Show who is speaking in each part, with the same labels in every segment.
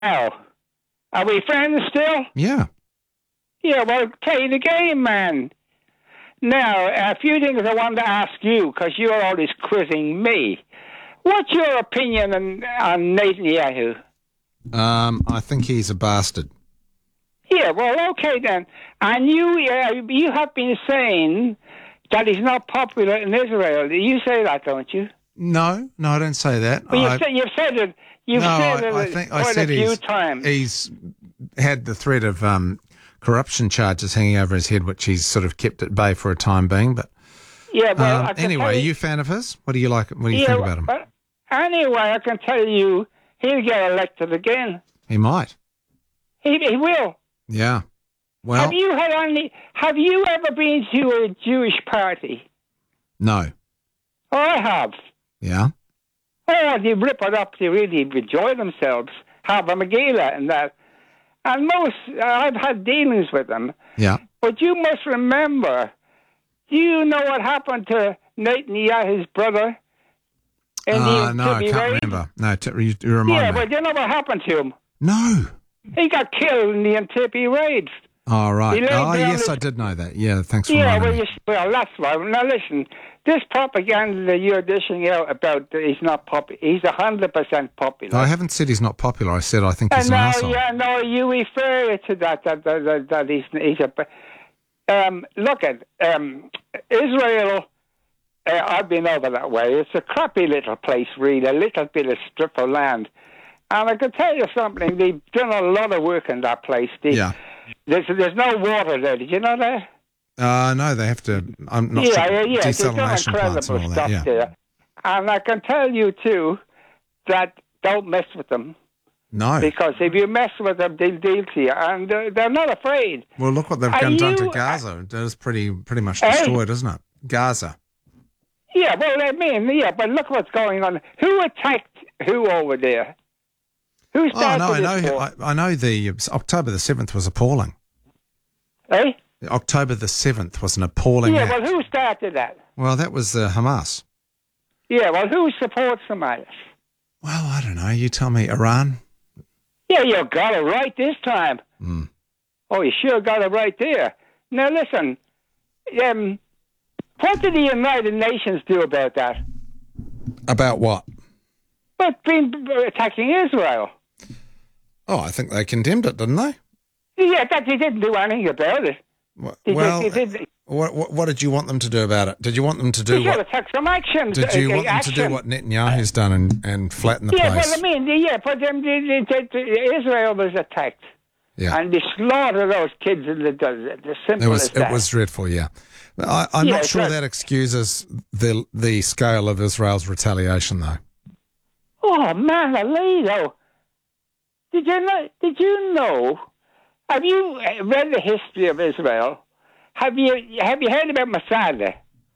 Speaker 1: Now, are we friends still?
Speaker 2: Yeah.
Speaker 1: Yeah, well, play the game, man. Now, a few things I want to ask you, because you're always quizzing me. What's your opinion on Netanyahu?
Speaker 2: I think he's a bastard.
Speaker 1: Yeah, well, okay then. And you have been saying that he's not popular in Israel. You say that, don't you?
Speaker 2: No, I don't say that.
Speaker 1: Well, you've said it. I said a few times.
Speaker 2: He's had the threat of corruption charges hanging over his head, which he's sort of kept at bay for a time being. But
Speaker 1: yeah, well,
Speaker 2: anyway, are you a fan of his? What do you like? What do you think about him?
Speaker 1: But anyway, I can tell you, he'll get elected again.
Speaker 2: He might.
Speaker 1: He will.
Speaker 2: Yeah. Well,
Speaker 1: have you ever been to a Jewish party?
Speaker 2: No.
Speaker 1: Oh, I have.
Speaker 2: Yeah.
Speaker 1: Oh, they rip it up. They really enjoy themselves. Have a Megillah and that. And I've had dealings with them.
Speaker 2: Yeah.
Speaker 1: But you must remember, do you know what happened to Netanyahu's brother?
Speaker 2: No, I can't remember. No, you remind me.
Speaker 1: Yeah, but you know what happened to him?
Speaker 2: No.
Speaker 1: He got killed in the Entebbe raids.
Speaker 2: Oh, right. Oh, yes, I did know that. Yeah, thanks for reminding me.
Speaker 1: Well, that's why. Now, listen, this propaganda that you're dishing out about he's not popular, he's 100% popular.
Speaker 2: I haven't said he's not popular. I said I think he's an asshole.
Speaker 1: Yeah, no, you refer to that he's a... look at Israel. I've been over that way. It's a crappy little place, really, a little bit of strip of land. And I can tell you something, they've done a lot of work in that place.
Speaker 2: Yeah.
Speaker 1: There's no water there. Did you know that?
Speaker 2: No, they have to. I'm not sure. Desalination plants and all that. Yeah.
Speaker 1: There. And I can tell you too that don't mess with them.
Speaker 2: No.
Speaker 1: Because if you mess with them, they'll deal to you, and they're not afraid.
Speaker 2: Well, look what they've done to Gaza. It's pretty much destroyed, isn't it? Gaza.
Speaker 1: Yeah. Well, but look what's going on. Who attacked who over there? Who started
Speaker 2: I know the October the 7th was appalling.
Speaker 1: Eh?
Speaker 2: October the 7th was an appalling act.
Speaker 1: Well, who started that?
Speaker 2: Well, that was Hamas.
Speaker 1: Yeah, well, who supports Hamas?
Speaker 2: Well, I don't know. You tell me. Iran?
Speaker 1: Yeah, you got it right this time.
Speaker 2: Mm.
Speaker 1: Oh, you sure got it right there. Now, listen. What did the United Nations do about that?
Speaker 2: About what?
Speaker 1: But attacking Israel.
Speaker 2: Oh, I think they condemned it, didn't they?
Speaker 1: Yeah, that they didn't do anything about it.
Speaker 2: What did you want them to do about it? Did you want them to do what?
Speaker 1: Take some action.
Speaker 2: Did you want them to do what Netanyahu's done and flatten the place?
Speaker 1: Israel was attacked.
Speaker 2: Yeah.
Speaker 1: And they slaughtered those kids in the desert. It
Speaker 2: was dreadful, yeah. I'm not sure that excuses the scale of Israel's retaliation, though.
Speaker 1: Oh, man, Alito. Did you know? Have you read the history of Israel? Have you heard about Mossad?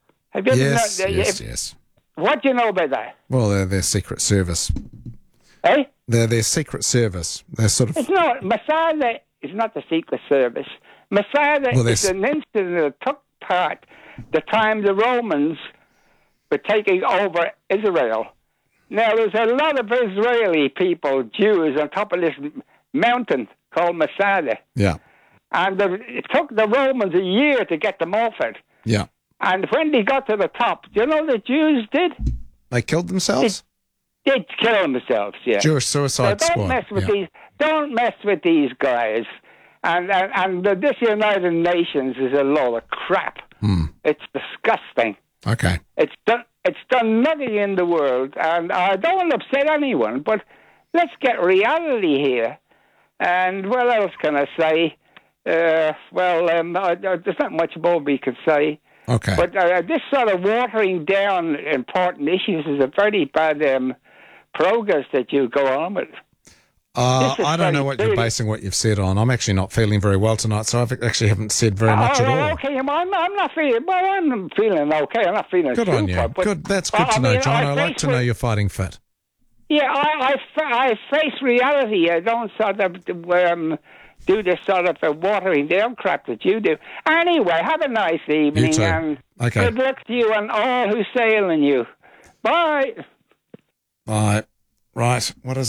Speaker 2: Yes.
Speaker 1: What do you know about that?
Speaker 2: Well, they're their secret service.
Speaker 1: Eh?
Speaker 2: They're their secret service. They're sort of...
Speaker 1: It's not. Mossad is not the secret service. Mossad is an incident that took part the time the Romans were taking over Israel. Now, there's a lot of Israeli people, Jews, on top of this mountain called Masada.
Speaker 2: Yeah.
Speaker 1: And it took the Romans a year to get them off it.
Speaker 2: Yeah.
Speaker 1: And when they got to the top, do you know what the Jews did?
Speaker 2: They killed themselves?
Speaker 1: They killed themselves, yeah.
Speaker 2: Jewish suicide squad.
Speaker 1: Don't mess with these guys. And this United Nations is a load of crap. It's disgusting.
Speaker 2: Okay.
Speaker 1: It's done nothing in the world, and I don't want to upset anyone, but let's get reality here. And what else can I say? There's not much more we can say.
Speaker 2: Okay.
Speaker 1: But this sort of watering down important issues is a very bad progress that you go on with.
Speaker 2: I don't know what you're basing what you've said on. I'm actually not feeling very well tonight, so I actually haven't said very much at all.
Speaker 1: Okay, I'm not feeling... Well, I'm feeling okay. I'm not feeling
Speaker 2: good
Speaker 1: super,
Speaker 2: on you. Good. That's good to know, John. I like to know you're fighting fit.
Speaker 1: Yeah, I face reality. I don't sort of do this sort of watering down crap that you do. Anyway, have a nice evening.
Speaker 2: You too.
Speaker 1: And
Speaker 2: okay.
Speaker 1: Good luck to you and all who sail in you. Bye.
Speaker 2: Bye. Right. What is it?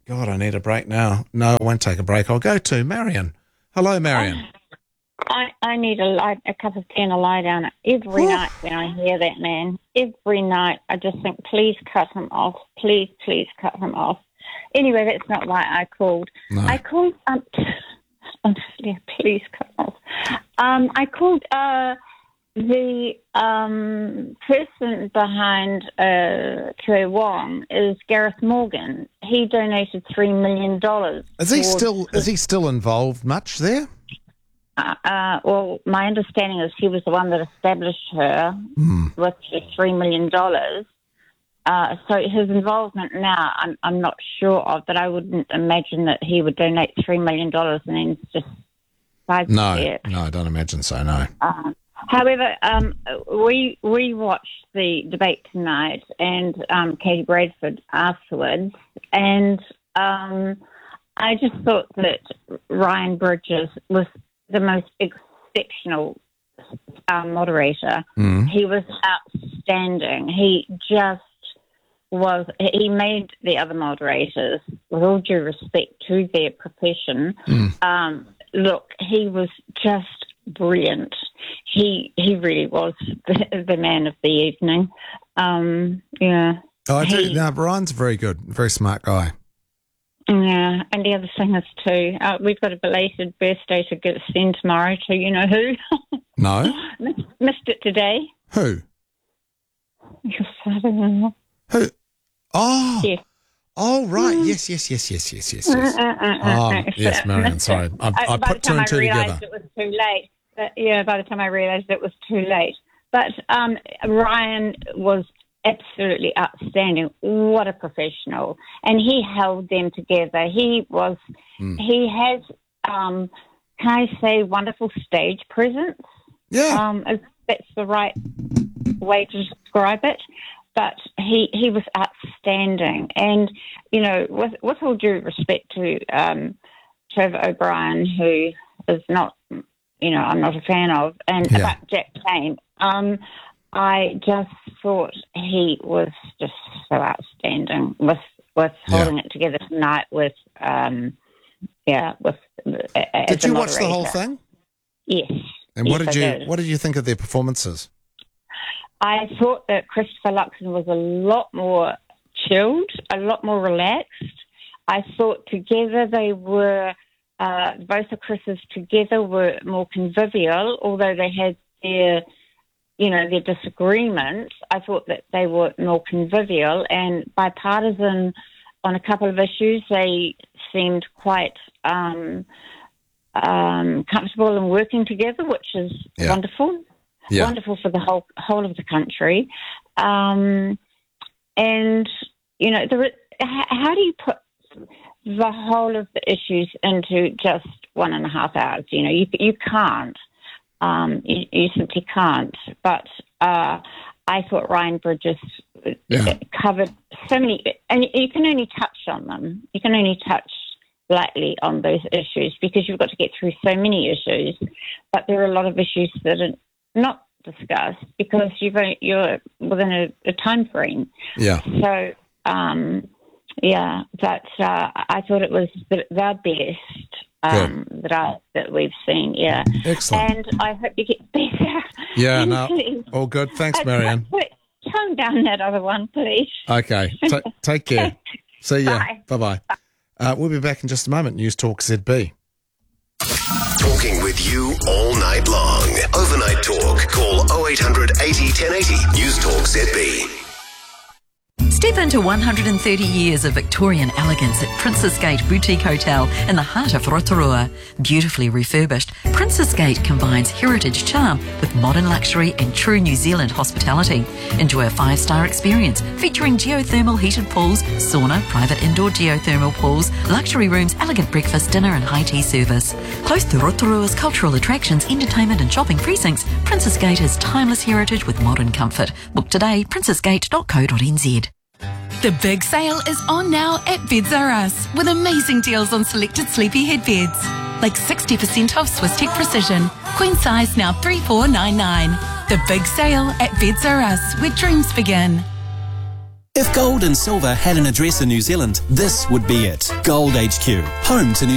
Speaker 2: God, I need a break now. No, I won't take a break. I'll go to Marion. Hello, Marion.
Speaker 3: I need a cup of tea and a lie down every night when I hear that man. Every night I just think, please cut him off. Please cut him off. Anyway, that's not why I called.
Speaker 2: No.
Speaker 3: I called, honestly, please cut him off. I called the person behind Kue Wong is Gareth Morgan. He donated $3 million.
Speaker 2: Is he still involved much there?
Speaker 3: Well, my understanding is he was the one that established her with the $3 million. So his involvement now, I'm not sure of, but I wouldn't imagine that he would donate $3 million and then just sidestep.
Speaker 2: No, I don't imagine so, no.
Speaker 3: However, we watched the debate tonight and Katie Bradford afterwards, and I just thought that Ryan Bridges was the most exceptional moderator. He was outstanding. He just was. He made the other moderators, with all due respect to their profession, look, he was just brilliant. He really was the man of the evening. Yeah.
Speaker 2: Oh, I do. No, Ryan's very good, very smart guy.
Speaker 3: Yeah, and the other thing is too, we've got a belated birthday to send tomorrow to you know who.
Speaker 2: No.
Speaker 3: Missed it today.
Speaker 2: Who?
Speaker 3: Your father-in-law.
Speaker 2: Who? Oh.
Speaker 3: Yeah.
Speaker 2: Oh, right. Yes. Yes, Marion, sorry. I put two and two together.
Speaker 3: It was too late. By the time I realised it was too late. But Ryan was absolutely outstanding. What a professional. And he held them together. He has, can I say, wonderful stage presence.
Speaker 2: Yeah.
Speaker 3: That's the right way to describe it. But he was outstanding. And, you know, with all due respect to Trevor O'Brien, who is not, you know, I'm not a fan of, and about Jack Kane, I just thought he was just so outstanding with holding it together tonight with.
Speaker 2: Did you watch the whole thing?
Speaker 3: Yes.
Speaker 2: And what did you think of their performances?
Speaker 3: I thought that Christopher Luxon was a lot more chilled, a lot more relaxed. I thought together they were, both the Chris's together were more convivial, although they had their disagreements. I thought that they were more convivial and bipartisan on a couple of issues. They seemed quite comfortable in working together, which is wonderful. Yeah. Wonderful for the whole of the country. And, you know, how do you put the whole of the issues into just 1.5 hours? You know, you can't. You simply can't. But I thought Ryan Bridges covered so many, and you can only touch on them. You can only touch lightly on those issues because you've got to get through so many issues. But there are a lot of issues that are not discussed because you're within a time frame. Yeah. So, but I thought it was the best that we've seen. Yeah.
Speaker 2: Excellent.
Speaker 3: And I hope you get better.
Speaker 2: Yeah. No. All good. Thanks, Marianne.
Speaker 3: Tone down that other one, please.
Speaker 2: Okay. Take care. See ya. Bye. We'll be back in just a moment. News Talk ZB.
Speaker 4: Talking with you all night long. Overnight Talk. Call 0800 80 1080. News Talk ZB.
Speaker 5: Step into 130 years of Victorian elegance at Princess Gate Boutique Hotel in the heart of Rotorua. Beautifully refurbished, Princess Gate combines heritage charm with modern luxury and true New Zealand hospitality. Enjoy a 5-star experience featuring geothermal heated pools, sauna, private indoor geothermal pools, luxury rooms, elegant breakfast, dinner and high tea service. Close to Rotorua's cultural attractions, entertainment and shopping precincts, Princess Gate has timeless heritage with modern comfort. Book today, princessgate.co.nz.
Speaker 6: The big sale is on now at Beds R Us with amazing deals on selected sleepy head beds. Like 60% off Swiss Tech Precision. Queen size now $3,499. The big sale at Beds R Us where dreams begin.
Speaker 7: If gold and silver had an address in New Zealand, this would be it. Gold HQ, home to New